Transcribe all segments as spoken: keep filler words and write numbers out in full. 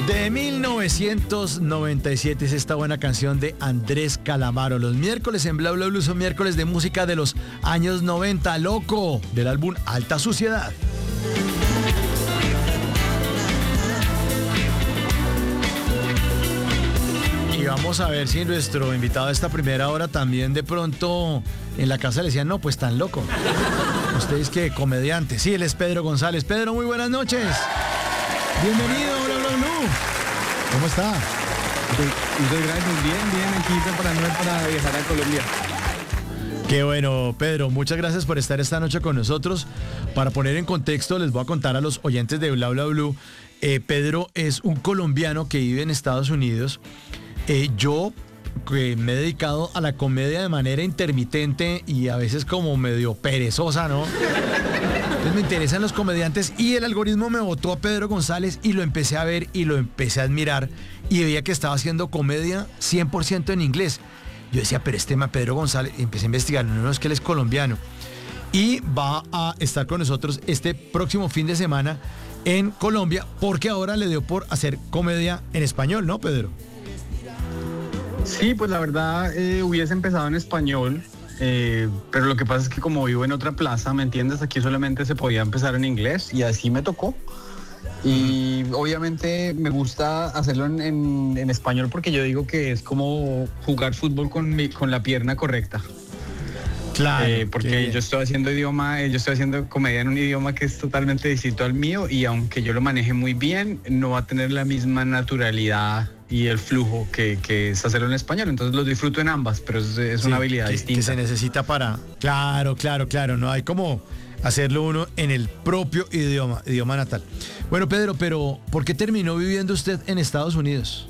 De mil novecientos noventa y siete es esta buena canción de Andrés Calamaro. Los miércoles en Bla Bla Blue son miércoles de música de los años noventa, loco, del álbum Alta Suciedad. Y vamos a ver si nuestro invitado de esta primera hora también de pronto en la casa le decían, no, pues tan loco. Usted es que comediante. Sí, él es Pedro González. Pedro, muy buenas noches. Bienvenido, Bla Bla Blue. ¿Cómo está? Muchas gracias, bien, bien, aquí preparándome para viajar a Colombia. Qué bueno, Pedro, muchas gracias por estar esta noche con nosotros. Para poner en contexto, les voy a contar a los oyentes de Bla Bla Blue. Eh, Pedro es un colombiano que vive en Estados Unidos. Eh, yo que me he dedicado a la comedia de manera intermitente y a veces como medio perezosa, ¿no? Entonces me interesan los comediantes y el algoritmo me botó a Pedro González y lo empecé a ver y lo empecé a admirar y veía que estaba haciendo comedia cien por ciento en inglés. Yo decía, pero este tema Pedro González, y empecé a investigar, no, no, es que él es colombiano y va a estar con nosotros este próximo fin de semana en Colombia porque ahora le dio por hacer comedia en español, ¿no, Pedro? Sí, pues la verdad eh, hubiese empezado en español, eh, pero lo que pasa es que como vivo en otra plaza, ¿me entiendes? Aquí solamente se podía empezar en inglés y así me tocó. Y obviamente me gusta hacerlo en, en, en español porque yo digo que es como jugar fútbol con, mi, con la pierna correcta. Claro. Eh, porque yo estoy haciendo idioma, yo estoy haciendo comedia en un idioma que es totalmente distinto al mío y aunque yo lo maneje muy bien, no va a tener la misma naturalidad y el flujo que, que es hacerlo en español. Entonces lo disfruto en ambas, pero es, es sí, una habilidad que, distinta. Que se necesita para... Claro, claro, claro. No hay como hacerlo uno en el propio idioma, idioma natal. Bueno, Pedro, pero ¿por qué terminó viviendo usted en Estados Unidos?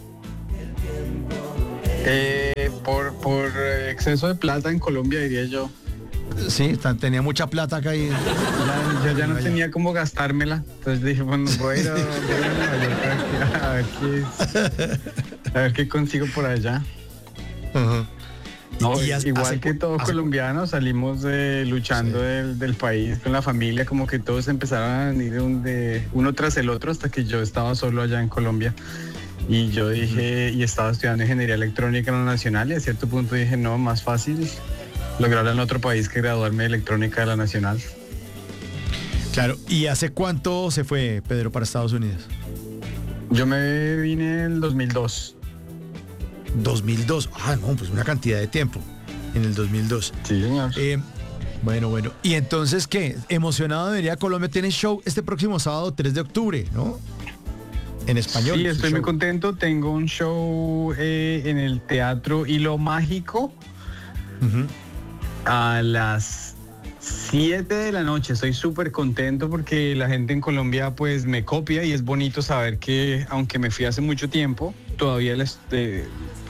Eh, por, por exceso de plata en Colombia, diría yo. Sí, tenía mucha plata acá y... Ya, yo ya no tenía cómo gastármela. Entonces dije, bueno, voy a ir a, voy a Nueva York a ver, qué, a ver qué consigo por allá. Uh-huh. No, y, y igual hace, que todos hace, colombianos salimos eh, luchando sí. del, del país con la familia, como que todos empezaron a venir un de, uno tras el otro hasta que yo estaba solo allá en Colombia. Y yo dije, uh-huh. y estaba estudiando ingeniería electrónica en la Nacional y a cierto punto dije, no, más fácil lograrlo en otro país que graduarme de electrónica de la Nacional. Claro, ¿y hace cuánto se fue Pedro para Estados Unidos? Yo me vine en el dos mil dos. dos mil dos, ah, no, pues una cantidad de tiempo, en el dos mil dos. Sí, señor. Eh, bueno, bueno, y entonces, ¿qué? Emocionado de venir a Colombia, tiene show este próximo sábado tres de octubre, ¿no? En español. Sí, estoy muy contento, tengo un show eh, en el Teatro Hilo Mágico. Uh-huh. A las siete de la noche. Estoy súper contento porque la gente en Colombia pues me copia y es bonito saber que aunque me fui hace mucho tiempo, todavía les, eh,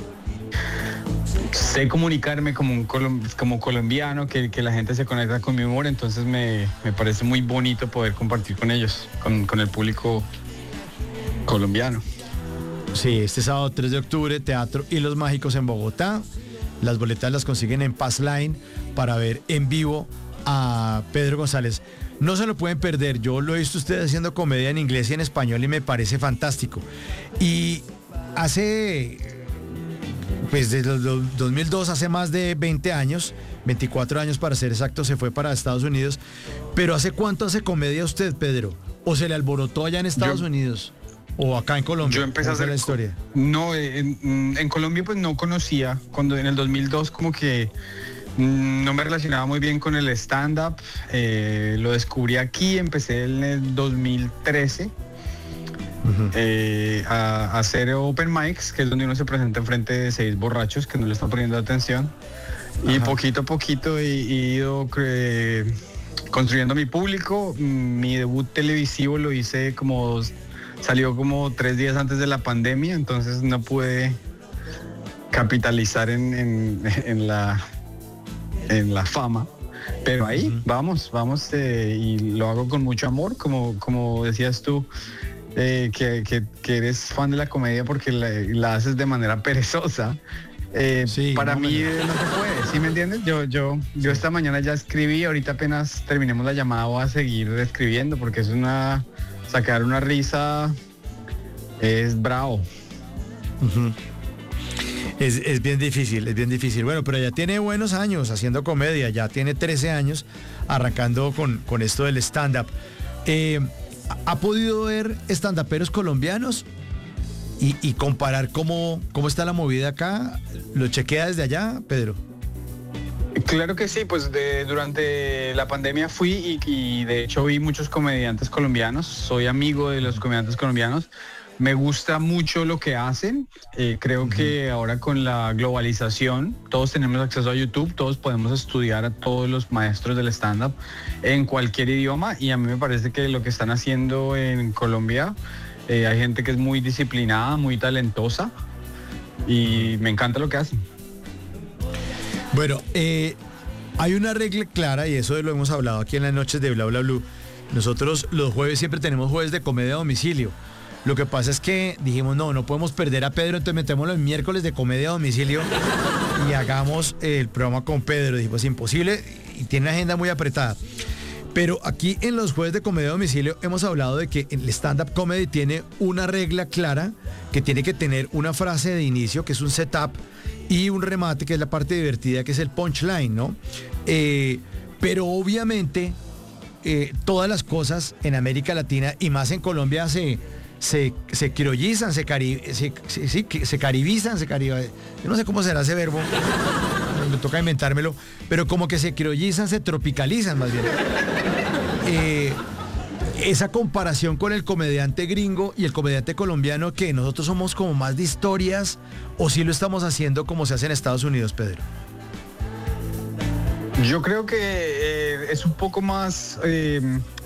sé comunicarme como un colom- como colombiano, que, que la gente se conecta con mi humor, entonces me, me parece muy bonito poder compartir con ellos, con, con el público colombiano. Sí, este sábado tres de octubre, Teatro Hilos Mágicos en Bogotá. Las boletas las consiguen en Pass Line para ver en vivo a Pedro González. No se lo pueden perder. Yo lo he visto ustedes haciendo comedia en inglés y en español y me parece fantástico. Y hace, pues desde el dos mil dos, hace más de veinte años, veinticuatro años para ser exacto, se fue para Estados Unidos. Pero ¿hace cuánto hace comedia usted, Pedro? ¿O se le alborotó allá en Estados Yo... Unidos? ¿O acá en Colombia? Yo empecé a hacer la historia. No, en, en Colombia pues no conocía. Cuando en el dos mil dos como que no me relacionaba muy bien con el stand-up. Eh, lo descubrí aquí, empecé en el dos mil trece uh-huh. eh, a, a hacer open mics, que es donde uno se presenta enfrente de seis borrachos que no le están poniendo atención. Ajá. Y poquito a poquito he, he ido eh, construyendo mi público. Mi debut televisivo lo hice como dos Salió como tres días antes de la pandemia, entonces no pude capitalizar en, en, en, la, en la fama. Pero ahí uh-huh. vamos, vamos eh, y lo hago con mucho amor, como, como decías tú, eh, que, que, que eres fan de la comedia porque la, la haces de manera perezosa. Eh, sí, para no, mí me... no se puede, ¿sí me entiendes? Yo, yo, yo esta mañana ya escribí, ahorita apenas terminemos la llamada voy a seguir escribiendo porque es una... sacar una risa Es bravo. Uh-huh. Es, es bien difícil, es bien difícil. Bueno, pero ya tiene buenos años haciendo comedia, ya tiene trece años arrancando con, con esto del stand-up. Eh, ¿Ha podido ver stand-uperos colombianos y, y comparar cómo, cómo está la movida acá? ¿Lo chequea desde allá, Pedro? Claro que sí, pues de, durante la pandemia fui y, y de hecho vi muchos comediantes colombianos, soy amigo de los comediantes colombianos. Me gusta mucho lo que hacen. Eh, creo uh-huh. que ahora con la globalización, todos tenemos acceso a YouTube, todos podemos estudiar a todos los maestros del stand-up en cualquier idioma y a mí me parece que lo que están haciendo en Colombia, eh, hay gente que es muy disciplinada, muy talentosa y me encanta lo que hacen. Bueno, eh, hay una regla clara y eso lo hemos hablado aquí en las noches de Bla Bla Blue. Nosotros los jueves siempre tenemos jueves de comedia a domicilio. Lo que pasa es que dijimos, no, no podemos perder a Pedro, entonces metémoslo en miércoles de comedia a domicilio y hagamos el programa con Pedro. Dijimos, es imposible y tiene la agenda muy apretada. Pero aquí en los jueves de comedia a domicilio hemos hablado de que el stand-up comedy tiene una regla clara, que tiene que tener una frase de inicio, que es un setup, y un remate, que es la parte divertida, que es el punchline, ¿no? Eh, pero obviamente eh, todas las cosas en América Latina y más en Colombia se... Se, se criollizan, se, cari, se, se, se, se caribizan, se cariba, yo no sé cómo será ese verbo, me toca inventármelo, pero como que se criollizan, se tropicalizan más bien. Eh, esa comparación con el comediante gringo y el comediante colombiano, que nosotros somos como más de historias, o si lo estamos haciendo como se hace en Estados Unidos, Pedro. Yo creo que eh, es un poco más... Eh,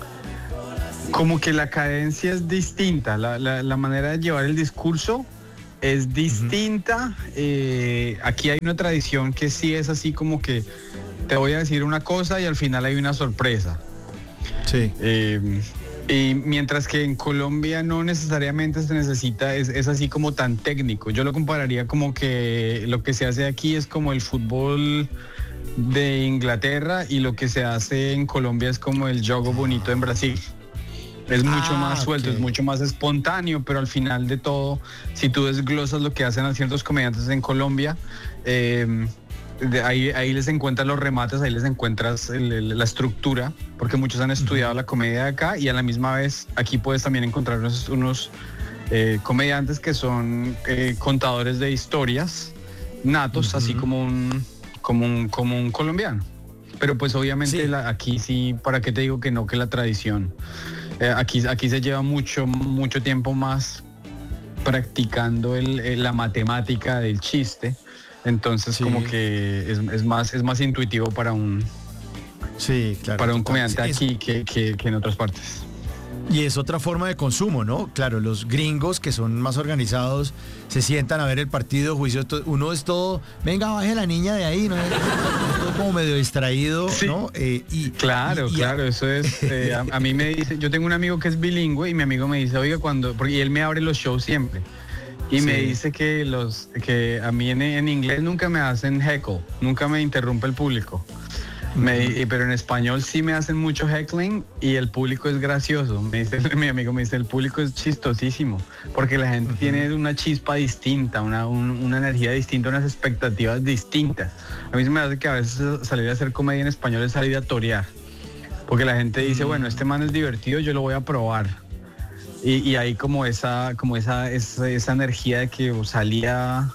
como que la cadencia es distinta, la, la, la manera de llevar el discurso es distinta. Uh-huh. Eh, aquí hay una tradición que sí es así como que te voy a decir una cosa y al final hay una sorpresa. Sí. Eh, y mientras que en Colombia no necesariamente se necesita, es, es así como tan técnico. Yo lo compararía como que lo que se hace aquí es como el fútbol de Inglaterra y lo que se hace en Colombia es como el jogo bonito en Brasil. Es mucho ah, más suelto, okay. Es mucho más espontáneo, pero al final de todo, si tú desglosas lo que hacen a ciertos comediantes en Colombia, eh, de ahí, ahí les encuentras los remates, ahí les encuentras el, el, la estructura, porque muchos han estudiado uh-huh. la comedia de acá y a la misma vez aquí puedes también encontrar unos, unos eh, comediantes que son eh, contadores de historias natos, uh-huh. así como un, como, un, como un colombiano. Pero pues obviamente sí. la, aquí sí, ¿para qué te digo que no? Que la tradición... Eh, aquí, aquí se lleva mucho, mucho tiempo más practicando el, el, la matemática del chiste, entonces sí. como que es, es, más, es más intuitivo para un, sí, claro, para un total. comediante aquí que, que, que en otras partes. Y es otra forma de consumo, ¿no? Claro, los gringos que son más organizados se sientan a ver el partido, juicio, uno es todo, venga, baje la niña de ahí, ¿no? Es todo como medio distraído, sí. ¿no? Eh, y, claro, y, y claro, a... eso es, eh, a, a mí me dice, yo tengo un amigo que es bilingüe y mi amigo me dice, oiga, cuando, porque él me abre los shows siempre, y sí. me dice que los, que a mí en, en inglés nunca me hacen heckle, nunca me interrumpe el público. Me, pero en español sí me hacen mucho heckling y el público es gracioso. Me dice, mi amigo me dice, el público es chistosísimo porque la gente uh-huh. tiene una chispa distinta, una, un, una energía distinta, unas expectativas distintas. A mí se me hace que a veces salir a hacer comedia en español es salir a torear, porque la gente dice, uh-huh. bueno, este man es divertido, yo lo voy a probar. Y, y hay como esa, como esa, esa, esa energía de que salía...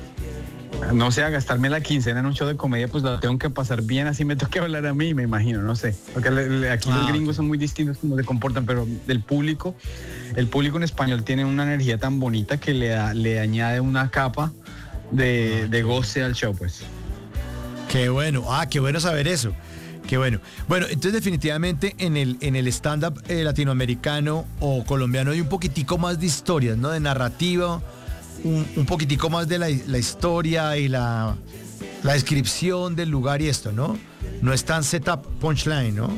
No sé, a gastarme la quincena en un show de comedia, pues la tengo que pasar bien, así me toque hablar a mí, me imagino, no sé. Porque le, le, aquí ah, los gringos okay. son muy distintos como se comportan, pero del público, el público en español tiene una energía tan bonita que le, da, le añade una capa de, ah, de goce al show, pues. Qué bueno, ah, qué bueno saber eso. Qué bueno. Bueno, entonces definitivamente en el, en el stand-up eh, latinoamericano o colombiano hay un poquitico más de historias, ¿no? De narrativa. Un, un poquitico más de la, la historia y la, la descripción del lugar y esto, ¿no? No es tan setup punchline, ¿no?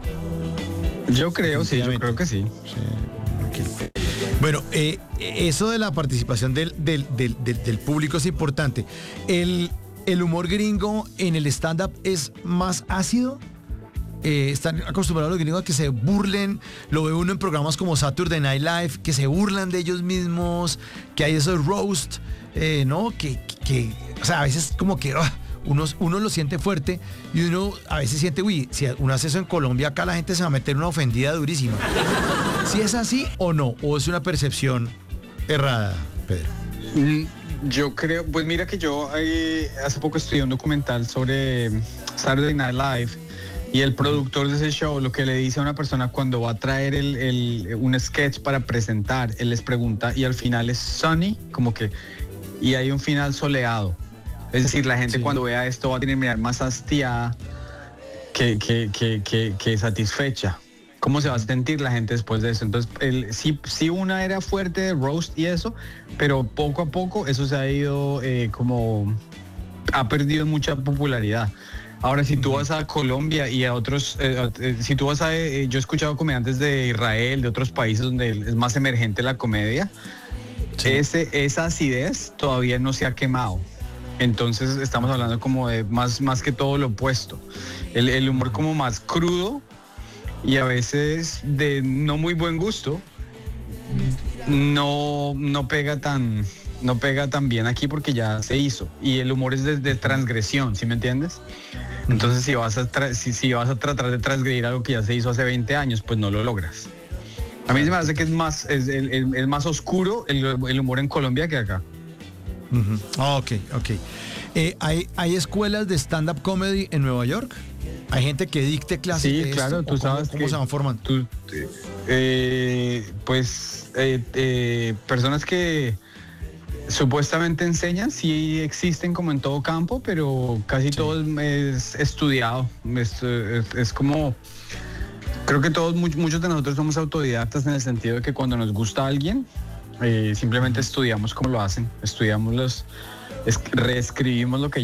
Yo creo, sí, yo creo que sí. sí. Okay. Bueno, eh, eso de la participación del, del, del, del, del público es importante. ¿El, el humor gringo en el stand-up es más ácido? eh, están acostumbrados los gringos a que se burlen, lo ve uno en programas como Saturday Night Live, que se burlan de ellos mismos, que hay esos roast, eh, ¿no? Que, que, o sea, a veces como que... Uh, Uno, uno lo siente fuerte y uno a veces siente, uy, si uno hace eso en Colombia, acá la gente se va a meter una ofendida durísima. ¿Si es así o no? ¿O es una percepción errada, Pedro? Mm, yo creo, pues mira que yo eh, hace poco estudié un documental sobre Saturday Night Live y el productor de ese show lo que le dice a una persona cuando va a traer el, el, un sketch para presentar, él les pregunta y al final es sunny, como que, y hay un final soleado. Es decir, la gente sí. cuando vea esto va a terminar más hastiada que, que, que, que, que satisfecha. ¿Cómo se va a sentir la gente después de eso? Entonces, el, sí, sí una era fuerte de roast y eso, pero poco a poco eso se ha ido eh, como... ha perdido mucha popularidad. Ahora, si tú vas a Colombia y a otros... Eh, eh, si tú vas a... Eh, yo he escuchado comediantes de Israel, de otros países donde es más emergente la comedia. Sí. Ese, esa acidez todavía no se ha quemado. Entonces estamos hablando como de más, más que todo lo opuesto. El, el humor como más crudo y a veces de no muy buen gusto no, no pega tan no pega tan bien aquí porque ya se hizo. Y el humor es de, de transgresión, ¿sí me entiendes? Entonces si vas, a tra- si, si vas a tratar de transgredir algo que ya se hizo hace veinte años, pues no lo logras. A mí se me hace que es más, es, el, el, es más oscuro el, el humor en Colombia que acá. Uh-huh. Oh, ok, ok. Eh, ¿hay, ¿Hay escuelas de stand-up comedy en Nueva York? ¿Hay gente que dicte clases sí, de claro, esto? tú ¿Cómo, sabes cómo que se van formando? Tú, eh, pues eh, eh, personas que supuestamente enseñan, sí existen como en todo campo, pero casi sí. todo es, es estudiado. Es, es, es como... Creo que todos, muchos de nosotros somos autodidactas en el sentido de que cuando nos gusta a alguien, eh, simplemente estudiamos cómo lo hacen, estudiamos los, es, reescribimos lo que